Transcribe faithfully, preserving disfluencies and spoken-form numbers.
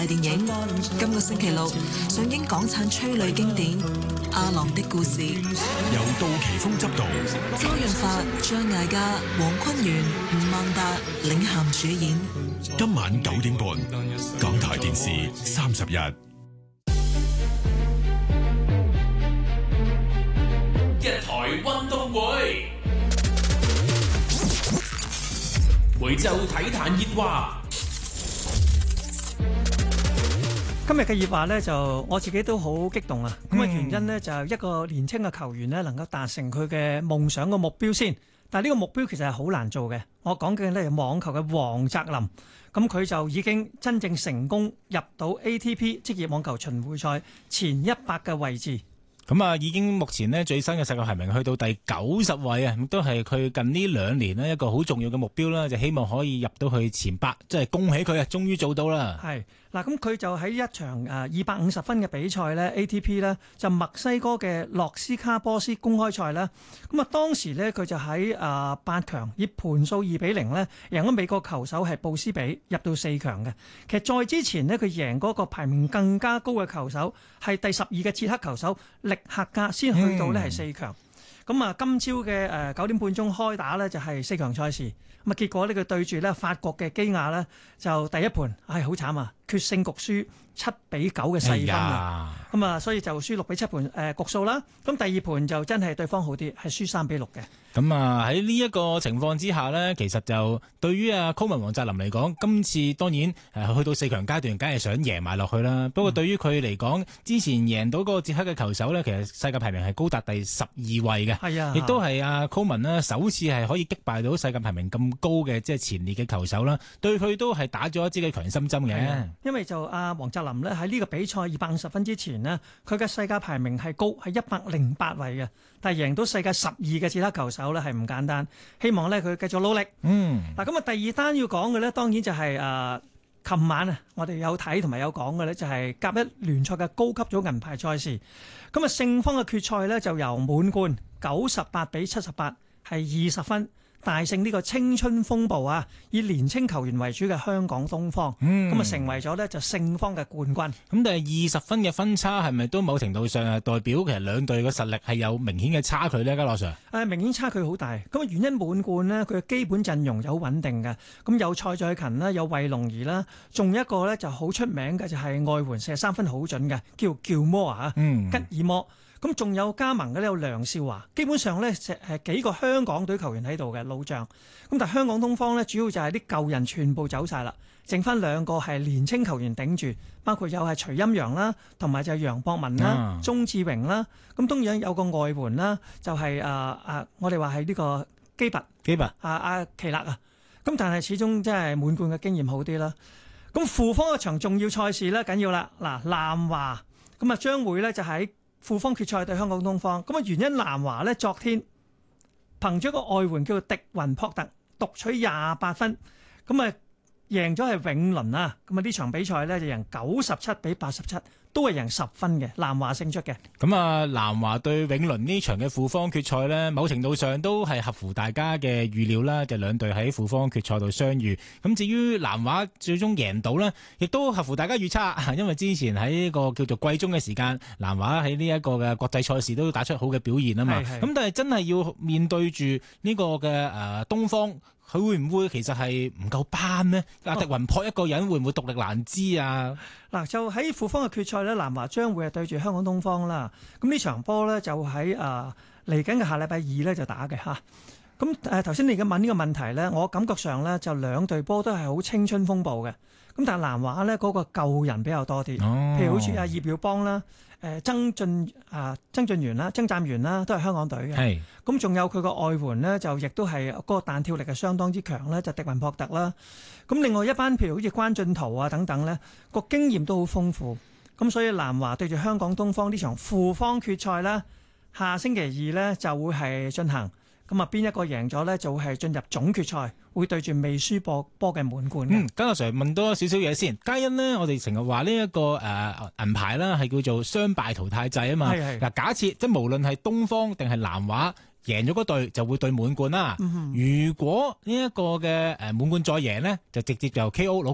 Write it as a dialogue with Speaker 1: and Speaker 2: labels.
Speaker 1: 電影今個星期六上映港產催淚經典《阿郎的故事》，
Speaker 2: 由杜琪峰執導，
Speaker 1: 周潤發、張艾嘉、黃坤源、吳孟達領銜主演。
Speaker 2: 今晚九點半，港台電視三十日。
Speaker 3: 一台運動會，每週體壇熱話。
Speaker 4: 今日嘅熱話呢，就我自己都好激動啊！咁啊、嗯、原因呢，就一個年輕嘅球員呢，能夠達成佢嘅夢想嘅目標先，但係呢個目標其實係好難做嘅。我講嘅呢係網球嘅黃澤林，咁佢就已經真正成功入到 A T P 職業網球巡迴賽前一百嘅位置。
Speaker 5: 咁啊，已經目前呢最新嘅世界排名去到第九十位啊，都係佢近呢兩年呢一個好重要嘅目標啦，就希望可以入到去前百，即係恭喜佢啊，終於做到啦。係嗱，咁佢就喺一場誒二百五十分嘅比賽呢 A T P 呢，就墨西哥嘅洛斯卡波斯公開賽啦。咁啊，當時呢，佢就喺誒八強以盤數二比零呢贏咗美國球手係布斯比入到四強嘅。其實再之前呢，佢贏嗰個排名更加高嘅球手係第十二嘅捷克球手力客家先去到呢係四強。咁啊、嗯，今朝嘅誒九點半鐘開打呢，就係四強賽事。咁啊，結果呢，佢對住呢法國嘅基亞呢，就第一盤係好慘啊，決勝局輸七比九嘅細分啊。咁啊，所以就輸六比七盤誒局數啦。咁第二盤就真係對方好啲，係輸三比六嘅。咁啊喺呢一個情況之下呢，其實就對於阿高文黃澤林嚟講，今次當然誒去到四強階段，梗係想贏埋落去啦。不過對於佢嚟講，之前贏到嗰個捷克嘅球手呢，其實世界排名係高達第十二位嘅，係啊，亦都係阿高文呢首次係可以擊敗到世界排名咁高嘅即係前列嘅球手啦。對佢都係打咗一支嘅強心針嘅。因為就阿黃澤林呢，喺呢個比賽二百五十分之前呢，佢嘅世界排名係高，係一百零八位嘅，但係贏到世界十二嘅捷克球手呢，係唔簡單。希望呢，佢繼續努力。嗯，嗱咁啊，第二單要講嘅呢，當然就係誒琴晚啊，我哋有睇同埋有講嘅呢，就係甲一聯賽嘅高級組銀牌賽事。咁啊，勝方嘅決賽呢，就由滿貫九十八比七十八，係二十分大勝呢個青春風暴啊！以年青球員為主嘅香港東方，咁啊、嗯、成為咗呢就勝方嘅冠軍。咁但係二十分嘅分差係咪都某程度上係代表其實兩隊嘅實力係有明顯嘅差距呢？嘉樂 Sir，誒明顯差距好大。咁啊原因滿貫呢，佢嘅基本陣容有穩定嘅，咁有蔡再勤啦，有衛龍兒啦，仲有一個呢就好出名嘅就係外援射三分好準嘅，叫叫摩啊，嗯、吉爾摩。咁仲有加盟嘅呢有梁少華，基本上呢係幾個香港隊球員喺度嘅老將。咁但係香港東方呢，主要就係啲舊人全部走晒啦，剩翻兩個係年青球員頂住，包括有係徐欽陽啦，同埋就係楊博文啦、鍾志榮啦。咁當然有個外援啦，就係誒誒，我哋話係呢個基拔基拔啊阿奇勒啊。咁但係始終真係滿貫嘅經驗好啲啦。咁負方一場重要賽事呢，緊要啦。嗱，南華咁啊將會呢就喺富方決賽對香港東方，咁啊原因南華呢昨天憑咗個外援叫做迪雲撲特獨取廿八分，咁啊贏咗係永倫啊，咁啊呢場比賽呢就贏九十七比八十七，都係贏十分嘅，南華勝出嘅。咁啊南華對永倫呢場嘅富方決賽呢，某程度上都係合乎大家嘅預料啦，就兩隊喺富方決賽度相遇。咁至於南華最終贏到呢，亦都合乎大家預測，因為之前喺呢個叫做季中嘅時間，南華喺呢一個嘅國際賽事都打出好嘅表現啊嘛。咁但係真係要面對住呢個嘅誒東方。佢會唔會其實係唔夠班呢？阿迪雲撲一個人會唔會獨力難支啊？嗱，就喺富方嘅決賽呢，南華將會係對住香港東方啦。咁呢場波呢，就喺誒嚟緊嘅下禮拜二呢就打嘅嚇。咁誒頭先你而家問呢個問題呢，我感覺上呢，就兩隊波都係好青春風暴嘅。咁但係南華呢，嗰個舊人比較多啲，哦、譬如好似阿葉耀邦啦。誒曾俊啊，曾俊源啦，曾湛源啦，都係香港隊嘅。係咁，仲有佢個外援呢，就亦都係嗰個彈跳力係相當之強咧，就迪雲撲特啦。咁另外一班譬如好似關俊圖啊等等咧，個經驗都好豐富。咁所以南華對住香港東方呢場富方決賽咧，下星期二呢就會係進行。咁啊，邊一個贏咗呢？就會係進入總決賽，會對住未輸波波嘅滿貫。嗯，嘉樂 Sir 問多少少嘢先。嘉欣呢，我哋成日話呢一個誒、呃、銀牌啦，係叫做雙敗淘汰制啊嘛。係係。嗱，假設即係無論係東方定係南華贏咗嗰隊，就會對滿貫啦。嗯、哼如果呢一個嘅誒滿貫再贏呢，就直接就 K O 攞。